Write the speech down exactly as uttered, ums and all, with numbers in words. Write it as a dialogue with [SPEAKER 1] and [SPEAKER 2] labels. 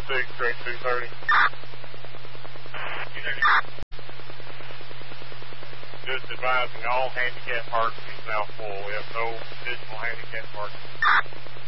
[SPEAKER 1] six, straight two thirty. Just advising all handicap parking is now full. We have no additional handicap parking.